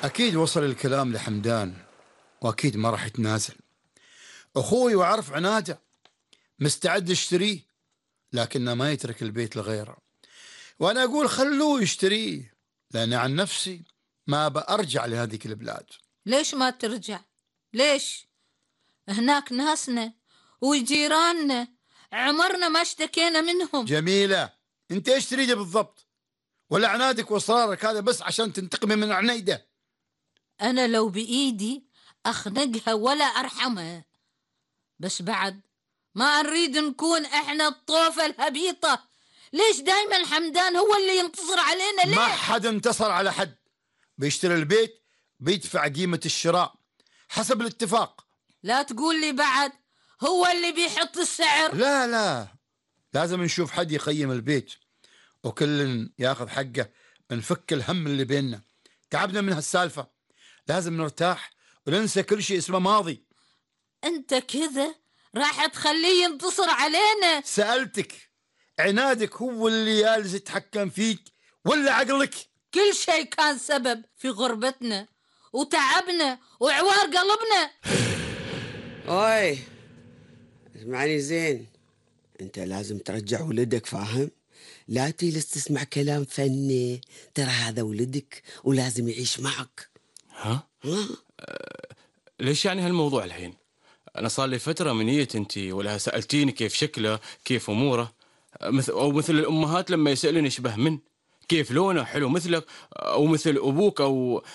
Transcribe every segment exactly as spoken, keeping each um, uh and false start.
أكيد وصل الكلام لحمدان، وأكيد ما راح يتنازل. أخوي وعرف عناده، مستعد يشتريه، لكنه ما يترك البيت لغيره. وأنا أقول خلوه يشتريه، لأن عن نفسي ما بأرجع لهذيك البلاد. ليش ما ترجع؟ ليش؟ هناك ناسنا وجيراننا عمرنا ما اشتكينا منهم. جميلة، أنت إيش تريده بالضبط؟ ولا عنادك وإصرارك هذا بس عشان تنتقمي من عنيدة؟ أنا لو بإيدي أخنقها ولا أرحمها، بس بعد ما نريد نكون إحنا الطوفة الهبيطة. ليش دايما حمدان هو اللي ينتصر علينا؟ ليه؟ ما حد انتصر على حد. بيشتري البيت بيدفع قيمة الشراء حسب الاتفاق. لا تقول لي بعد هو اللي بيحط السعر. لا لا، لازم نشوف حد يقيم البيت وكل ياخذ حقه، نفك الهم اللي بيننا. تعبنا من هالسالفة، لازم نرتاح وننسى كل شيء اسمه ماضي. انت كذا راح تخليه ينتصر علينا. سألتك، عنادك هو اللي يالز يتحكم فيك ولا عقلك؟ كل شيء كان سبب في غربتنا وتعبنا وعوار قلبنا. اوي اسمعني زين، انت لازم ترجع ولدك، فاهم؟ لا تجلس تسمع كلام فني، ترى هذا ولدك ولازم يعيش معك. ها؟ ها؟ أه ليش يعني هالموضوع الحين؟ أنا صار لي فترة من نية أنت ولا سألتيني كيف شكله، كيف أموره، مثل أو مثل الأمهات لما يسألني يشبه من، كيف لونه حلو مثلك أو مثل أبوك أو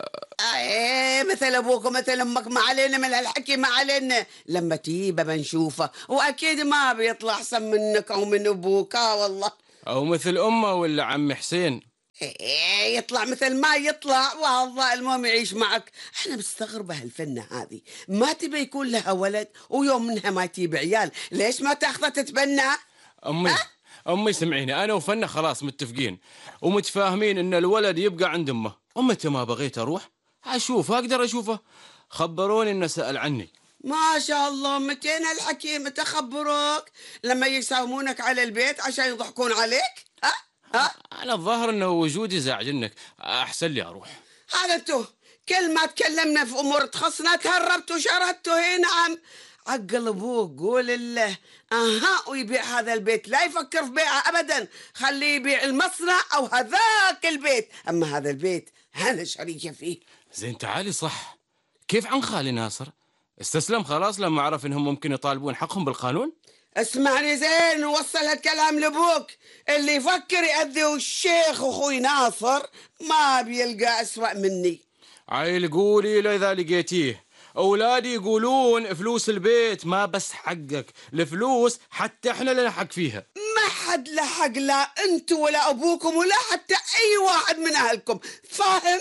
ايه مثل ابوك ومثل امك، ما علينا من هالحكي، ما علينا. لما تجيبه بنشوفه، واكيد ما بيطلع احسن منك او من ابوك. اه والله. أو مثل أمه ولا عم حسين. إيه يطلع مثل ما يطلع، والله المهم يعيش معك. احنا مستغربة هالفنة هذه، ما تبي يكون لها ولد ويوم منها ما تجيب عيال، ليش ما تاخذه تتبنى؟ أمي أه؟ أمي سمعيني، أنا وفنة خلاص متفقين ومتفاهمين إن الولد يبقى عند أمه، ومتى ما بغيت أروح أشوفه أقدر أشوفه. خبروني إنه سأل عني. ما شاء الله، متين هالحكي، متى خبروك؟ لما يساومونك على البيت عشان يضحكون عليك؟ ها؟ ها؟ على الظاهر إنه وجودي زعجنك، أحسن لي أروح. هذا انتو كل ما تكلمنا في أمور تخصنا تهربتوا وشردتوا. هنا نعم، عقل ابوك قول له اها ويبيع هذا البيت، لا يفكر في بيعه ابدا، خليه يبيع المصنع او هذاك البيت، اما هذا البيت انا شريكه فيه. زين تعالي صح، كيف عن خالي ناصر؟ استسلم خلاص لما عرف انهم ممكن يطالبون حقهم بالقانون؟ اسمعني زين ووصل هالكلام لابوك، اللي يفكر يأذي الشيخ اخوي ناصر ما بيلقى اسوأ مني. عيل قولي له اذا لقيتيه. اولادي يقولون فلوس البيت ما بس حقك، الفلوس حتى احنا لنا حق فيها. ما حد له حق، لا انتوا ولا ابوكم ولا حتى اي واحد من اهلكم، فاهم؟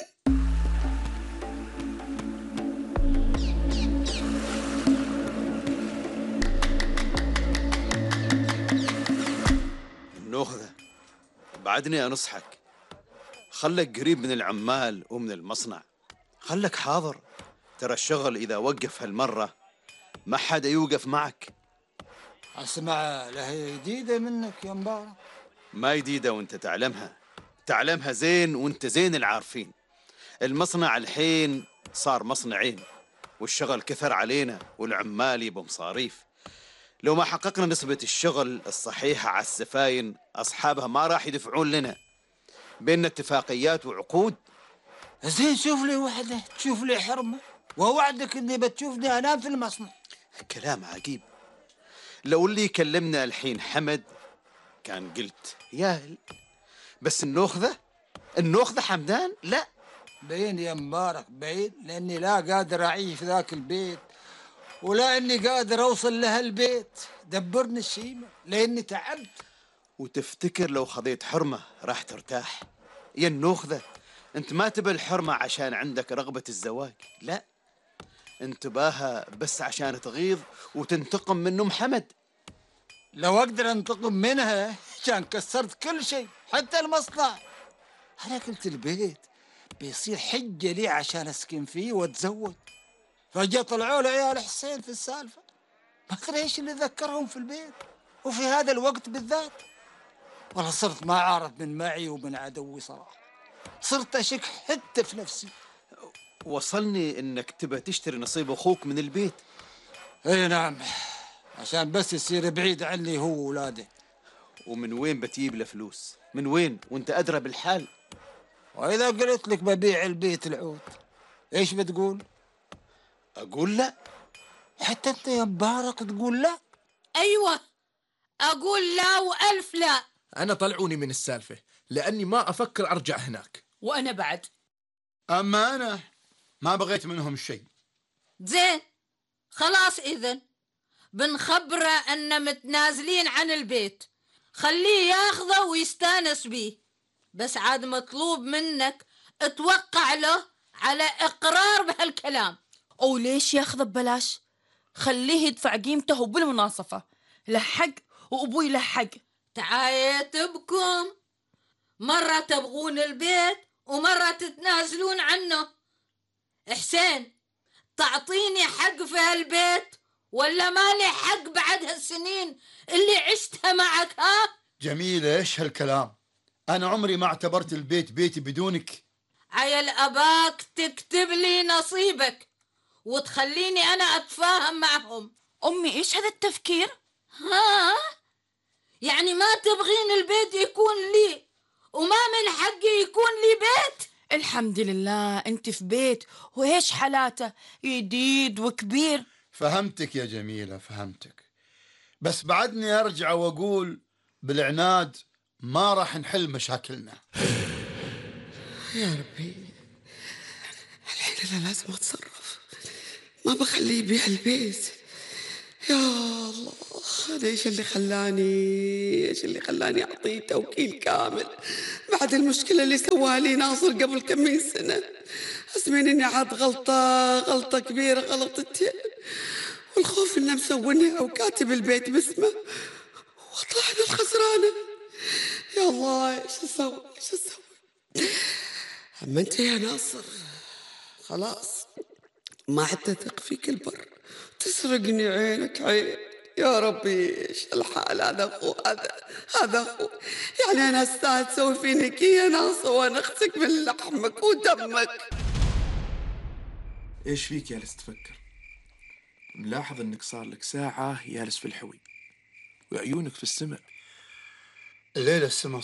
النوخذة، بعدني أنصحك، خلك قريب من العمال ومن المصنع، خلك حاضر. ترى الشغل إذا وقف هالمرة ما حدا يوقف معك. أسمع لها جديدة منك يا مبارك. ما جديدة وانت تعلمها، تعلمها زين وانت زين العارفين. المصنع الحين صار مصنعين، والشغل كثر علينا والعمال يبوا مصاريف. لو ما حققنا نسبة الشغل الصحيحة على السفاين أصحابها ما راح يدفعون لنا. بيننا اتفاقيات وعقود. زين شوف لي وحدة تشوف لي حرمة، ووعدك اني بتشوفني انام في المصنع. كلام عجيب. لو اللي يكلمنا الحين حمد كان قلت ياهل، بس النوخذة النوخذة حمدان لا. بعيد يا مبارك بعيد، لاني لا قادر اعيش في ذاك البيت ولا اني قادر اوصل لهالبيت. دبرني الشيمة لاني تعبت. وتفتكر لو خذيت حرمة راح ترتاح؟ يا النوخذة، انت ما تبى الحرمة عشان عندك رغبة الزواج، لا، انت باها بس عشان تغيظ وتنتقم من ام حمد. لو اقدر انتقم منها كان كسرت كل شيء حتى المصنع. انا قلت البيت بيصير حجة لي عشان اسكن فيه واتزوج، فجأة طلعوا لي عيال حسين في السالفة. ما ادري ايش اللي ذكرهم في البيت وفي هذا الوقت بالذات. والله صرت ما عارف من معي ومن عدوي صراحة، صرت اشك حتى في نفسي. وصلني انك تبى تشتري نصيب اخوك من البيت. اي نعم، عشان بس يصير بعيد عني هو وولاده. ومن وين بتجيب له فلوس؟ من وين وانت ادرى بالحال؟ واذا قلت لك ببيع البيت العود ايش بتقول؟ اقول لا. حتى انت يا مبارك تقول لا؟ أيوة، أقول لا وألف لا. أنا طلعوني من السالفة لأني ما أفكر أرجع هناك. وأنا بعد. أما أنا ما بغيت منهم شيء. زين، خلاص إذن بنخبره أن متنازلين عن البيت، خليه ياخذه ويستانس بيه، بس عاد مطلوب منك اتوقع له على إقرار بهالكلام. أو ليش ياخذ ببلاش؟ خليه يدفع قيمته بالمناصفة، له حق وأبوي له حق. تعايتبكم، مرة تبغون البيت ومرة تتنازلون عنه. حسين، تعطيني حق في هالبيت ولا مالي حق بعد هالسنين اللي عشتها معك؟ ها جميلة، إيش هالكلام؟ أنا عمري ما اعتبرت البيت بيتي بدونك. عيل أباك تكتب لي نصيبك وتخليني أنا أتفاهم معهم. أمي إيش هذا التفكير؟ ها؟ يعني ما تبغين البيت يكون لي وما من حقي يكون لي بيت؟ الحمد لله أنت في بيت وإيش حالاته جديد وكبير. فهمتك يا جميلة، فهمتك، بس بعدني أرجع وأقول بالعناد ما راح نحل مشاكلنا. يا ربي، الحين أنا لازم أتصرف، ما بخليه يبيع البيت. يا الله، هذا إيش اللي خلاني إيش اللي خلاني أعطيه توكيل كامل بعد المشكلة اللي سواها لي ناصر قبل كم من سنة. أسمين إني عاد غلطة غلطة كبيرة غلطتين، والخوف إنه مسوينها وكاتب البيت باسمه وطلعنا الخسرانة. يا الله، إيش أسوي إيش أسوي؟ أما أنت يا ناصر خلاص ما عدت أثق فيك البر، تسرقني عينك عين. يا ربي إيش الحال؟ هذا أخو هذا هذا أخو، يعني أنا أستاهل تسوي فيني كي يا ناصر وأنا أختك من لحمك ودمك؟ ايش فيك جالس تفكر؟ ملاحظ انك صار لك ساعة جالس في الحوي وعيونك في السماء. الليلة السما